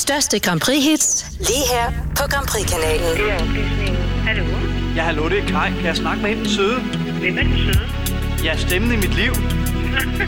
største Grand Prix-hits, lige her på Grand Prix-kanalen. Det er oplæsningen. Hallo? Ja, hallo, det er Kai. Kan jeg snakke med hende, den søde? Hvem er den søde? Ja, stemmen i mit liv.